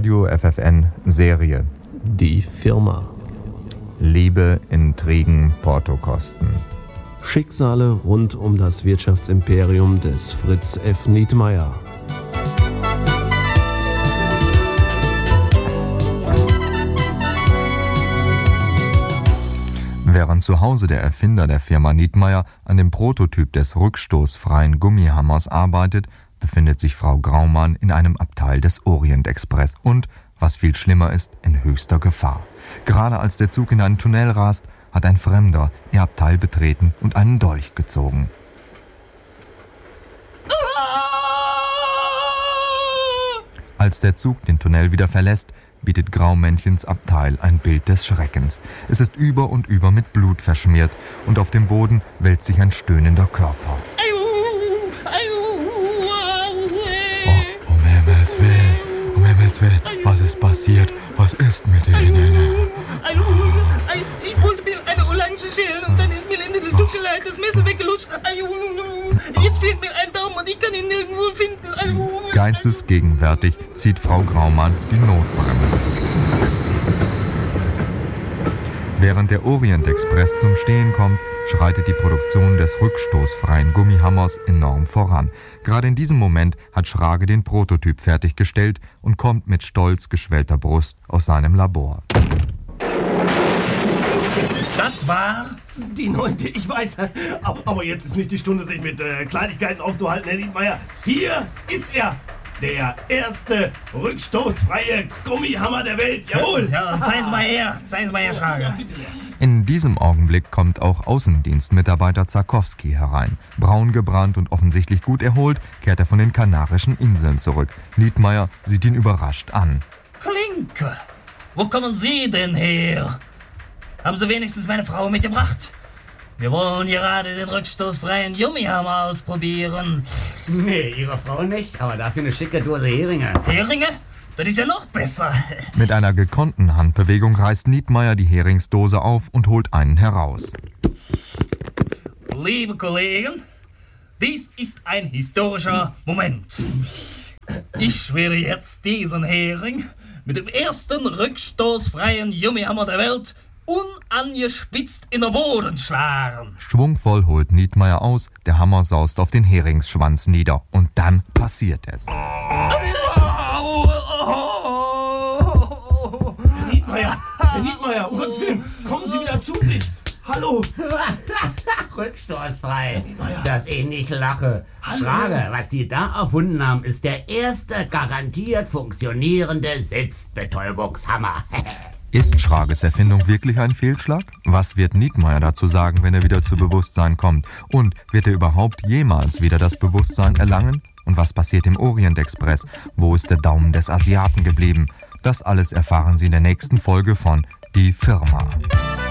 Radio FFN Serie. Die Firma. Liebe, Intrigen, Portokosten. Schicksale rund um das Wirtschaftsimperium des Fritz F. Nietmeyer. Während zu Hause der Erfinder der Firma Nietmeyer an dem Prototyp des rückstoßfreien Gummihammers arbeitet, befindet sich Frau Graumann in einem Abteil des Orient Express und, was viel schlimmer ist, in höchster Gefahr. Gerade als der Zug in einen Tunnel rast, hat ein Fremder ihr Abteil betreten und einen Dolch gezogen. Als der Zug den Tunnel wieder verlässt, bietet Graumännchens Abteil ein Bild des Schreckens. Es ist über und über mit Blut verschmiert und auf dem Boden wälzt sich ein stöhnender Körper. Um Himmels Willen, was ist passiert? Was ist mit Ihnen? Ich wollte mir eine Orange schälen und dann ist mir in der Dunkelheit das Messer weggelutscht. Jetzt fehlt mir ein Daumen und ich kann ihn nirgendwo finden. Geistesgegenwärtig zieht Frau Graumann die Notbremse. Während der Orient Express zum Stehen kommt, schreitet die Produktion des rückstoßfreien Gummihammers enorm voran. Gerade in diesem Moment hat Schrage den Prototyp fertiggestellt und kommt mit stolz geschwellter Brust aus seinem Labor. Das war die 9. Ich weiß, aber jetzt ist nicht die Stunde, sich mit Kleinigkeiten aufzuhalten, Herr Nietmeyer. Hier ist er, der erste rückstoßfreie Gummihammer der Welt. Jawohl! Ja, zeigen Sie mal her, Schrage. In diesem Augenblick kommt auch Außendienstmitarbeiter Zarkowski herein. Braun gebrannt und offensichtlich gut erholt, kehrt er von den Kanarischen Inseln zurück. Nietmeyer sieht ihn überrascht an. Klinke, wo kommen Sie denn her? Haben Sie wenigstens meine Frau mitgebracht? Wir wollen gerade den rückstoßfreien Gummihammer ausprobieren. Nee, Ihre Frau nicht, aber dafür eine schicke Dose Heringe. Heringe? Das ist ja noch besser. Mit einer gekonnten Handbewegung reißt Nietmeyer die Heringsdose auf und holt einen heraus. Liebe Kollegen, dies ist ein historischer Moment. Ich werde jetzt diesen Hering mit dem ersten rückstoßfreien Gummihammer der Welt unangespitzt in den Boden schlagen. Schwungvoll holt Nietmeyer aus, der Hammer saust auf den Heringsschwanz nieder. Und dann passiert es. Herr Nietmeyer, um Gottes Willen, kommen Sie wieder zu sich. Hallo. Rückstoßfrei, dass ich nicht lache. Hallo. Schrage, was Sie da erfunden haben, ist der erste garantiert funktionierende Selbstbetäubungshammer. Ist Schrages Erfindung wirklich ein Fehlschlag? Was wird Nietmeyer dazu sagen, wenn er wieder zu Bewusstsein kommt? Und wird er überhaupt jemals wieder das Bewusstsein erlangen? Und was passiert im Orient Express? Wo ist der Daumen des Asiaten geblieben? Das alles erfahren Sie in der nächsten Folge von Die Firma.